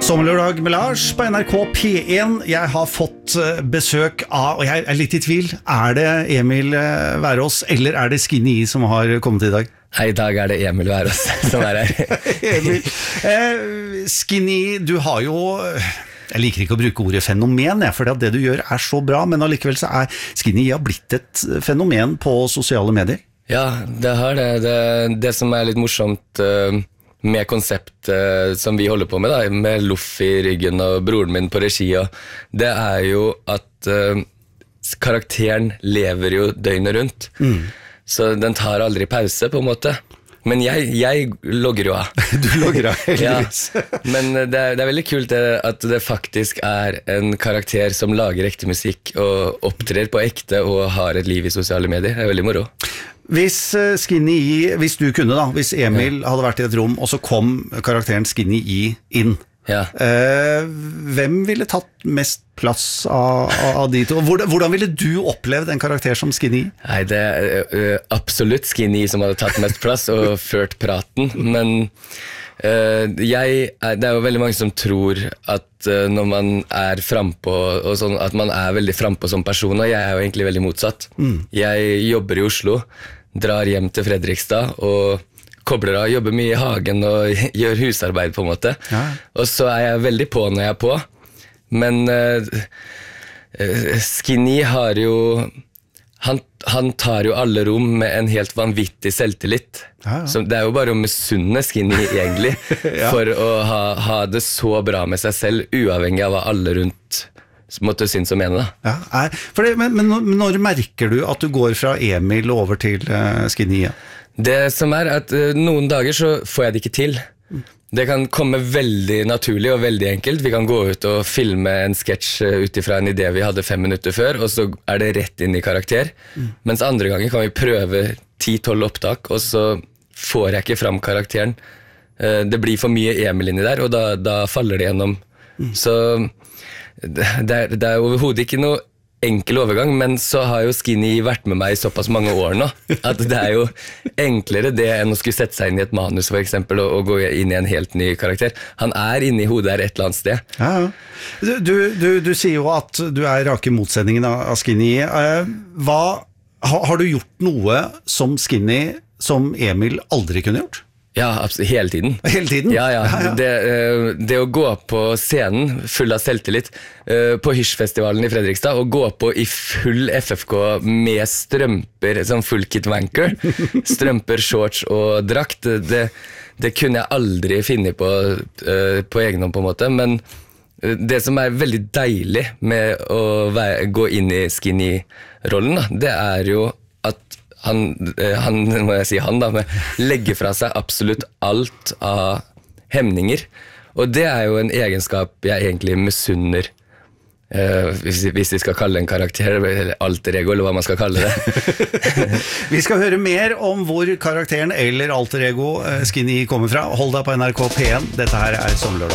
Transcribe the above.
Sommerlørdag med Lars på NRK P1. Jeg har fått besøk av, og jeg er litt i tvil, er det Emil Wærås eller er det Skinny som har kommet i dag? Nei, i dag er det Emil Wærås som er her. Emil, Skinny, du har jo... Jeg liker ikke å bruke ordet fenomen, for det du gjør er så bra, men allikevel så er Skinny har blitt et fenomen på sosiale medier. Ja, det har det. Det som er litt morsomt med konsept som vi holder på med, da, med Loff i ryggen og broren min på regi, det er jo at karakteren lever jo døgnet rundt. Så den tar aldri pause på en måte. Men jeg logger jo av. Du logger av, heldigvis. Ja, men det er veldig kult at det faktisk er en karakter som lager ekte musikk og opptrer på ekte og har et liv i sosiale medier. Det er veldig moro. Hvis du kunne da, hvis Emil hadde vært i et rom, og så kom karakteren Skinny inn, hvem ville tatt mest plass av de to? Hvordan ville du oppleve en karakter som Skinny? Nei, det er absolutt Skinny som hadde tatt mest plass og ført praten, men det er jo veldig mange som tror at når man er frempå og sånn, at man er veldig frempå som person, og jeg er jo egentlig veldig motsatt. Jeg jobber i Oslo, drar hjem til Fredrikstad og kobler av, jobber mye i hagen og gjør husarbeid på en måte. Og så er jeg veldig på når jeg er på, men Skinny har jo han tar jo alle rom med en helt vanvittig selvtillit. Så det er jo bare å misunne Skinny egentlig for å ha det så bra med seg selv, uavhengig av hva alle rundt måtte synes og mene. Men når merker du at du går fra Emil over til Skinny? Det som er at noen dager så får jeg det ikke til. Det kan komme veldig naturlig og veldig enkelt. Vi kan gå ut og filme en sketsj ut ifra en idé vi hadde 5 minutter før, og så er det rett inn i karakter. Mens andre ganger kan vi prøve 10-12 opptak, og så får jeg ikke fram karakteren. Det blir for mye Emil inni der, og da faller det gjennom. Så det er overhodet ikke noe enkel overgang, men så har jo Skinny vært med meg i såpass mange år nå, at det er jo enklere det enn å skulle sette seg inn i et manus for eksempel, og gå inn i en helt ny karakter. Han er inne i hodet der et eller annet sted. Du sier jo at du er rake motsetningen av Skinny. Har du gjort noe som Skinny som Emil aldri kunne gjort? Ja, absolutt, hele tiden. Hele tiden? Ja. Det å gå på scenen full av selvtillit på Hysj-festivalen i Fredrikstad, og gå på i full FFK med strømper, sånn full kit wanker, strømper, shorts og drakt, det kunne jeg aldri finne på egen hånd på en måte, men det som er veldig deilig med å gå inn i Skinny-rollen, det er jo at han må jeg si han da, legger fra seg absolutt alt av hemninger. Og det er jo en egenskap jeg egentlig misunner, hvis vi skal kalle en karakter, eller alter ego, eller hva man skal kalle det. Vi skal høre mer om hvor karakteren eller alter ego Skinny kommer fra. Hold deg på NRK P1, dette her er Sommerlørdag.